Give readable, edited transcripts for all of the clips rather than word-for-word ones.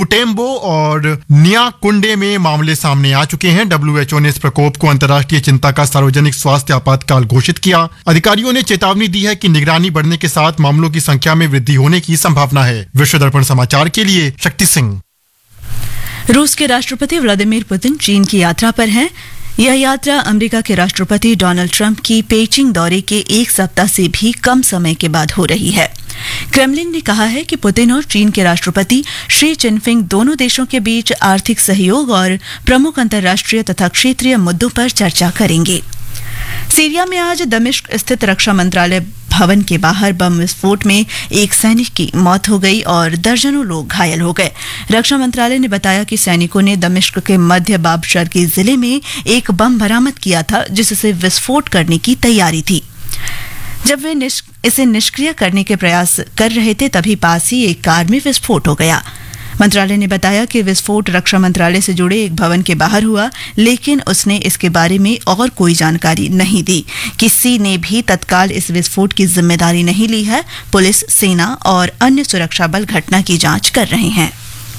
बुटेम्बो और नियाकुंडे में मामले सामने आ चुके हैं। WHO ने इस प्रकोप को अंतर्राष्ट्रीय चिंता का सार्वजनिक स्वास्थ्य आपातकाल घोषित किया। अधिकारियों ने चेतावनी दी है कि निगरानी बढ़ने के साथ मामलों की संख्या में वृद्धि होने की संभावना है। विश्व दर्पण समाचार के लिए शक्ति सिंह। रूस के राष्ट्रपति व्लादिमीर पुतिन चीन की यात्रा पर हैं। यह यात्रा अमेरिका के राष्ट्रपति डोनाल्ड ट्रंप की पेइचिंग दौरे के एक सप्ताह से भी कम समय के बाद हो रही है। क्रेमलिन ने कहा है कि पुतिन और चीन के राष्ट्रपति शी जिनपिंग दोनों देशों के बीच आर्थिक सहयोग और प्रमुख अंतर्राष्ट्रीय तथा क्षेत्रीय मुद्दों पर चर्चा करेंगे। सीरिया में आज दमिश्क स्थित रक्षा मंत्रालय भवन के बाहर बम विस्फोट में एक सैनिक की मौत हो गई और दर्जनों लोग घायल हो गए। रक्षा मंत्रालय ने बताया कि सैनिकों ने दमिश्क के मध्य बाबशर के जिले में एक बम बरामद किया था जिससे विस्फोट करने की तैयारी थी। जब वे इसे निष्क्रिय करने के प्रयास कर रहे थे तभी पास ही एक कार में विस्फोट हो गया। मंत्रालय ने बताया कि विस्फोट रक्षा मंत्रालय से जुड़े एक भवन के बाहर हुआ, लेकिन उसने इसके बारे में और कोई जानकारी नहीं दी। किसी ने भी तत्काल इस विस्फोट की जिम्मेदारी नहीं ली है। पुलिस, सेना और अन्य सुरक्षा बल घटना की जांच कर रहे हैं।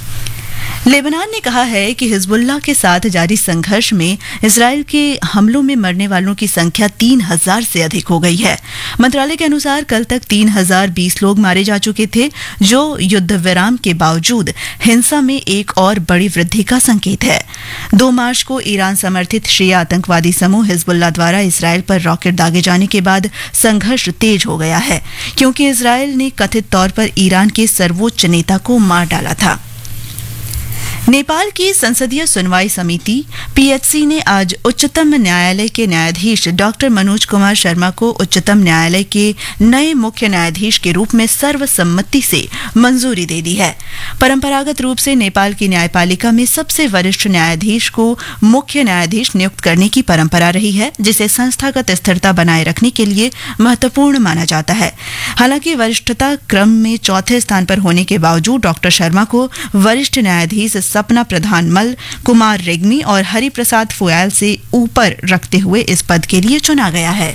लेबनान ने कहा है कि हिजबुल्लाह के साथ जारी संघर्ष में इजरायल के हमलों में मरने वालों की संख्या 3000 से अधिक हो गई है। मंत्रालय के अनुसार कल तक 3020 लोग मारे जा चुके थे, जो युद्ध विराम के बावजूद हिंसा में एक और बड़ी वृद्धि का संकेत है। 2 मार्च को ईरान समर्थित शिया आतंकवादी समूह हिजबुल्लाह द्वारा इजरायल पर रॉकेट दागे जाने के बाद संघर्ष तेज हो गया है, क्योंकि इजरायल ने कथित तौर पर ईरान के सर्वोच्च नेता को मार डाला था। नेपाल की संसदीय सुनवाई समिति PHC ने आज उच्चतम न्यायालय के न्यायाधीश डॉक्टर मनोज कुमार शर्मा को उच्चतम न्यायालय के नए मुख्य न्यायाधीश के रूप में सर्वसम्मति से मंजूरी दे दी है। परंपरागत रूप से नेपाल की न्यायपालिका में सबसे वरिष्ठ न्यायाधीश को मुख्य न्यायाधीश नियुक्त करने की परंपरा रही है, जिसे संस्थागत स्थिरता बनाए रखने के लिए महत्वपूर्ण माना जाता है। हालांकि वरिष्ठता क्रम में चौथे स्थान पर होने के बावजूद डॉक्टर शर्मा को वरिष्ठ न्यायाधीश सपना प्रधान मल, कुमार रेग्मी और हरिप्रसाद फोयाल से ऊपर रखते हुए इस पद के लिए चुना गया है।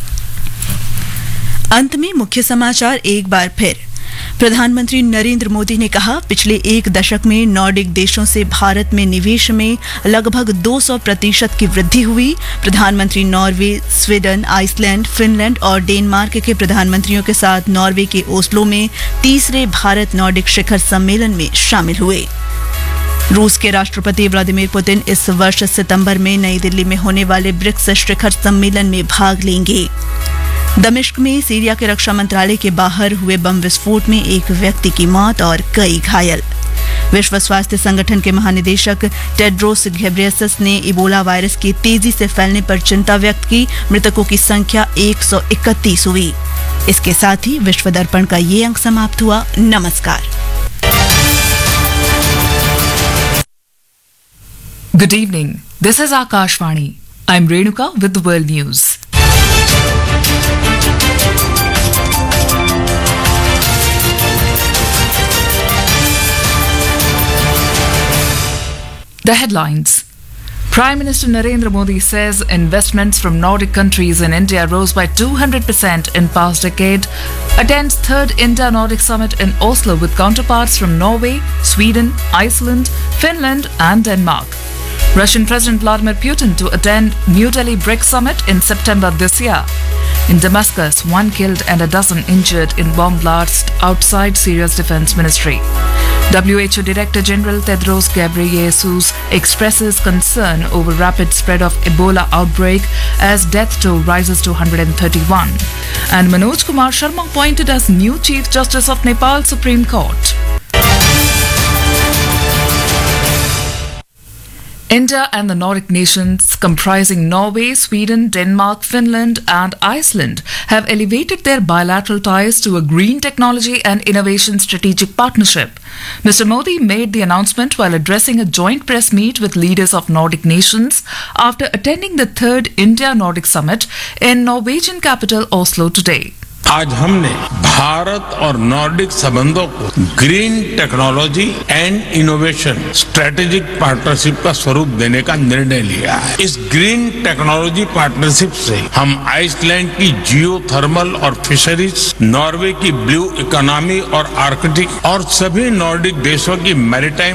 अंत में मुख्य समाचार एक बार फिर। प्रधानमंत्री नरेंद्र मोदी ने कहा, पिछले एक दशक में नॉर्डिक देशों से भारत में निवेश में लगभग 200% की वृद्धि हुई। प्रधानमंत्री नॉर्वे, स्वीडन, आइसलैंड, फिनलैंड और डेनमार्क के प्रधानमंत्रियों के साथ नॉर्वे के ओस्लो में तीसरे भारत नॉर्डिक शिखर सम्मेलन में शामिल हुए। रूस के राष्ट्रपति व्लादिमीर पुतिन इस वर्ष सितंबर में नई दिल्ली में होने वाले ब्रिक्स शिखर सम्मेलन में भाग लेंगे। दमिश्क में सीरिया के रक्षा मंत्रालय के बाहर हुए बम विस्फोट में एक व्यक्ति की मौत और कई घायल। विश्व स्वास्थ्य संगठन के महानिदेशक टेड्रोस घेब्रेयेसस ने इबोला वायरस के तेजी से फैलने पर चिंता व्यक्त की। मृतकों की संख्या 131 हुई। इसके साथ ही विश्व दर्पण का ये अंक समाप्त हुआ। नमस्कार। Good evening. This is Akashvani. I'm Renuka with the World News. The headlines. Prime Minister Narendra Modi says investments from Nordic countries in India rose by 200% in past decade. Attends third India-Nordic summit in Oslo with counterparts from Norway, Sweden, Iceland, Finland and Denmark. Russian President Vladimir Putin to attend New Delhi BRICS summit in September this year. In Damascus, 1 killed and a dozen injured in bomb blast outside Syria's defense ministry. WHO Director General Tedros Ghebreyesus expresses concern over rapid spread of Ebola outbreak as death toll rises to 131. And Manoj Kumar Sharma appointed as new Chief Justice of Nepal Supreme Court. India and the Nordic nations comprising Norway, Sweden, Denmark, Finland and Iceland have elevated their bilateral ties to a green technology and innovation strategic partnership. Mr. Modi made the announcement while addressing a joint press meet with leaders of Nordic nations after attending the third India-Nordic summit in Norwegian capital Oslo today. आज हमने भारत और Nordic संबंधों को green technology and innovation strategic partnership का स्वरूप देने का निर्णय लिया है। इस ग्रीन टेक्नोलॉजी पार्टनरशिप से हम आइसलैंड की जियोथर्मल और फिशरीज, नॉर्वे की ब्लू इकोनॉमी और आर्कटिक और सभी नॉर्डिक देशों की मैरीटाइम